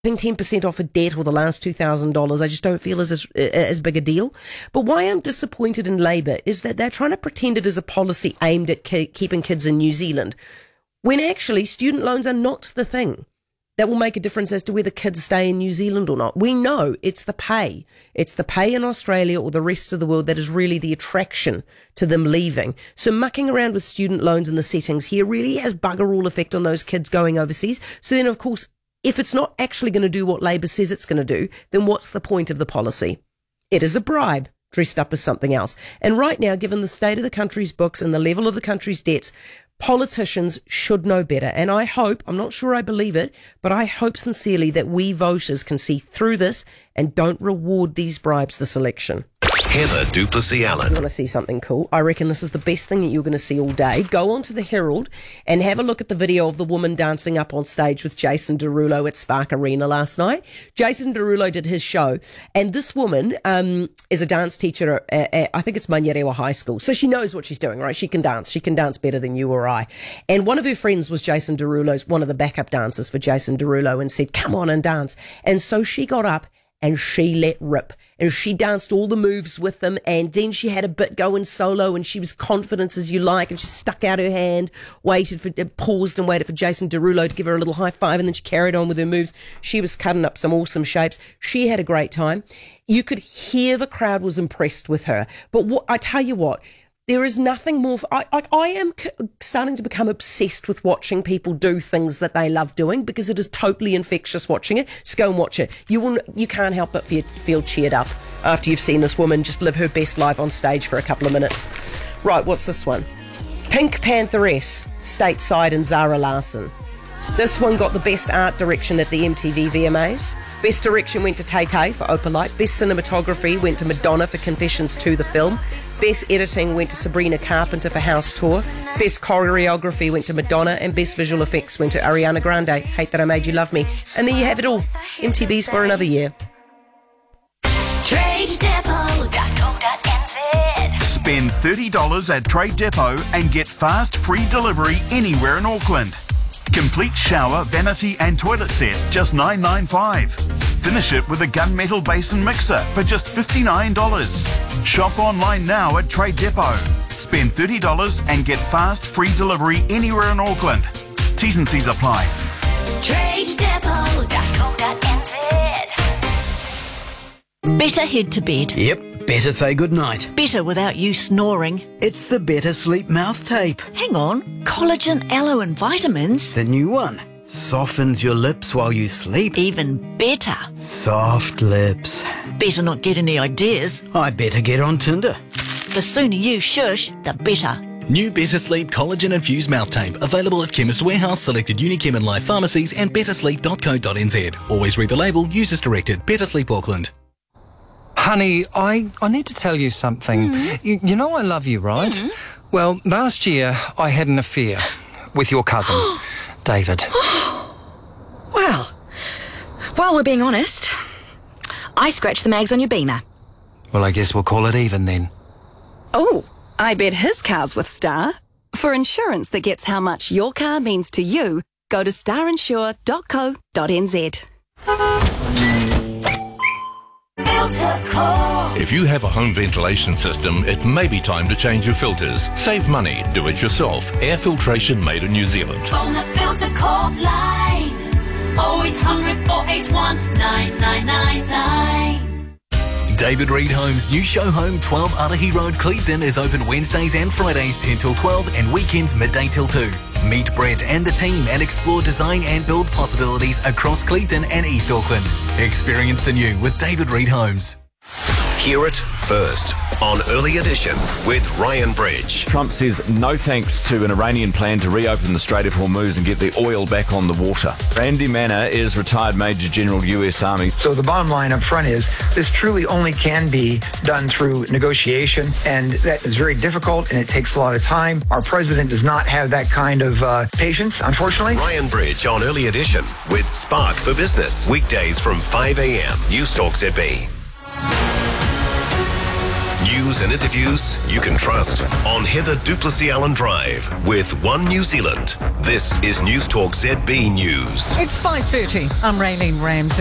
paying 10% off a debt or the last $2,000, I just don't feel as big a deal. But why I'm disappointed in Labour is that they're trying to pretend it is a policy aimed at keeping kids in New Zealand, when actually student loans are not the thing that will make a difference as to whether kids stay in New Zealand or not. We know it's the pay. It's the pay in Australia or the rest of the world that is really the attraction to them leaving. So mucking around with student loans and the settings here really has bugger all effect on those kids going overseas. So then, of course, if it's not actually going to do what Labour says it's going to do, then what's the point of the policy? It is a bribe dressed up as something else. And right now, given the state of the country's books and the level of the country's debts, politicians should know better. And I hope, I'm not sure I believe it, but I hope sincerely that we voters can see through this and don't reward these bribes this election. Heather du Plessis-Allen. You want to see something cool? I reckon this is the best thing that you're going to see all day. Go onto the Herald and have a look at the video of the woman dancing up on stage with Jason Derulo at Spark Arena last night. Jason Derulo did his show, and this woman is a dance teacher at I think it's Manurewa High School. So she knows what she's doing, right? She can dance. She can dance better than you or I. And one of her friends was Jason Derulo's, one of the backup dancers for Jason Derulo, and said, come on and dance. And so she got up and she let rip, and she danced all the moves with them, and then she had a bit going solo, and she was confident as you like, and she stuck out her hand, paused and waited for Jason Derulo to give her a little high five, and then she carried on with her moves. She was cutting up some awesome shapes. She had a great time. You could hear the crowd was impressed with her. But I tell you what, there is nothing more. I am starting to become obsessed with watching people do things that they love doing, because it is totally infectious watching it. Just go and watch it. You can't help but feel cheered up after you've seen this woman just live her best life on stage for a couple of minutes. Right, what's this one? Pink Pantheress, Stateside, and Zara Larsson. This one got the best art direction at the MTV VMAs. Best direction went to Tay Tay for Opalite. Best cinematography went to Madonna for Confessions 2, the film. Best editing went to Sabrina Carpenter for House Tour. Best choreography went to Madonna, and best visual effects went to Ariana Grande, Hate That I Made You Love Me. And there you have it all. MTV's for another year. TradeDepot.co.nz. Spend $30 at Trade Depot and get fast free delivery anywhere in Auckland. Complete shower, vanity and toilet set, just $9.95. Finish it with a gunmetal basin mixer for just $59. Shop online now at Trade Depot. Spend $30 and get fast free delivery anywhere in Auckland. T's and C's apply. TradeDepot.co.nz. Better head to bed. Yep, better say goodnight. Better without you snoring. It's the Better Sleep mouth tape. Hang on. Collagen, aloe and vitamins. The new one. Softens your lips while you sleep. Even better. Soft lips. Better not get any ideas. I better get on Tinder. The sooner you shush, the better. New Better Sleep Collagen Infused Mouth Tape. Available at Chemist Warehouse, selected Unichem and Life pharmacies, and bettersleep.co.nz. Always read the label. Use as directed. Better Sleep Auckland. Honey, I need to tell you something. You know I love you, right? Well, last year I had an affair with your cousin, David. Well, we're being honest. I scratched the mags on your Beamer. Well, I guess we'll call it even then. Oh, I bet his car's with Star. For insurance that gets how much your car means to you, go to starinsure.co.nz. If you have a home ventilation system, it may be time to change your filters. Save money. Do it yourself. Air filtration made in New Zealand. On the Filter Corp line. 0800 481 9999. David Reed Homes' new show home, 12 Arahi Road, Clevedon, is open Wednesdays and Fridays 10 till 12 and weekends midday till 2. Meet Brett and the team and explore design and build possibilities across Clevedon and East Auckland. Experience the new with David Reed Homes. Hear it first on Early Edition with Ryan Bridge. Trump says no thanks to an Iranian plan to reopen the Strait of Hormuz and get the oil back on the water. Randy Manna is retired Major General US Army. So the bottom line up front is this truly only can be done through negotiation, and that is very difficult and it takes a lot of time. Our president does not have that kind of patience, unfortunately. Ryan Bridge on Early Edition with Spark for Business. Weekdays from 5 a.m. News Talk ZB. News and interviews you can trust on Heather Duplessis Allen Drive with One New Zealand. This is News Talk ZB News. It's 5:30. I'm Raylene Ramsey.